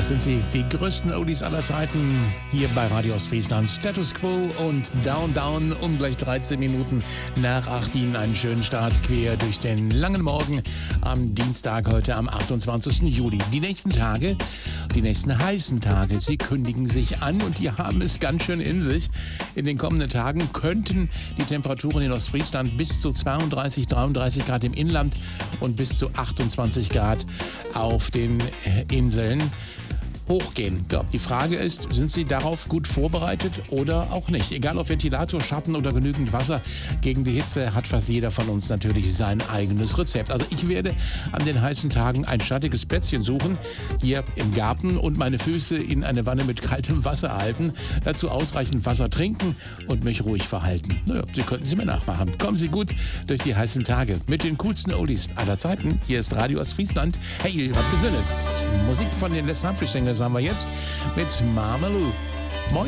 Das sind sie, die größten Oldies aller Zeiten hier bei Radio Ostfriesland. Status Quo und Down Down um gleich 13 Minuten nach 8 Ihnen einen schönen Start quer durch den langen Morgen am Dienstag, heute am 28. Juli. Die nächsten Tage, die nächsten heißen Tage, sie kündigen sich an und die haben es ganz schön in sich. In den kommenden Tagen könnten die Temperaturen in Ostfriesland bis zu 32, 33 Grad im Inland und bis zu 28 Grad auf den Inseln hochgehen. Ja, die Frage ist, sind Sie darauf gut vorbereitet oder auch nicht? Egal ob Ventilator, Schatten oder genügend Wasser, gegen die Hitze hat fast jeder von uns natürlich sein eigenes Rezept. Also ich werde an den heißen Tagen ein schattiges Plätzchen suchen, hier im Garten und meine Füße in eine Wanne mit kaltem Wasser halten, dazu ausreichend Wasser trinken und mich ruhig verhalten. Naja, Sie könnten sie mir nachmachen. Kommen Sie gut durch die heißen Tage mit den coolsten Oldies aller Zeiten. Hier ist Radio Ostfriesland. Hey, was Gesinnes. Musik von den Les Humphrey Singers haben wir jetzt mit Marmalou. Moin.